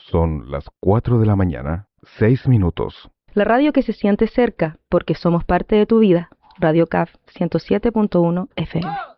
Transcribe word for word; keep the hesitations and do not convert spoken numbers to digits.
Son las cuatro de la mañana, seis minutos. La radio que se siente cerca porque somos parte de tu vida. Radio C A F ciento siete punto uno F M.